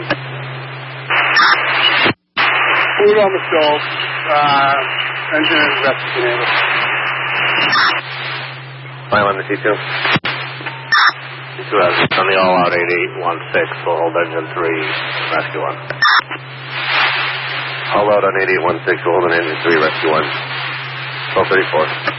Food on the stove. Engine is rescue. Final on the C2. C2 has on the all-out 8816, we'll hold engine 3, rescue 1. All out on 8816, we'll hold an engine 3, rescue 1. 1234.